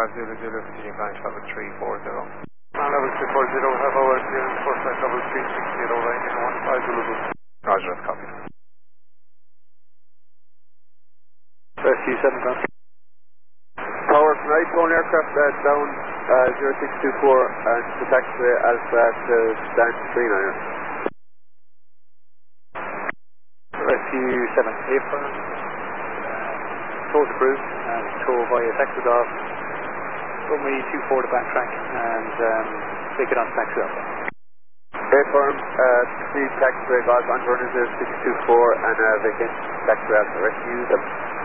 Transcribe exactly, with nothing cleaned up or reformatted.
Alpha Zulu Zulu, continuing climb level three four zero. On level three four zero, have our clearance for flight level three six zero, landing one five Zulu Zulu. Roger, that's copy. Rescue seven con. Tower, right, phone aircraft uh, down uh, zero six two four and the taxiway Alpha to stand three niner. Rescue seven, apron, uh, tow the crew and tow via taxi off. Runway two four to backtrack and um, take it on taxi Alpha. Airform, uh, three taxiway golf on runner zero six two four and uh, vacant taxiway Alpha. Rescue seven.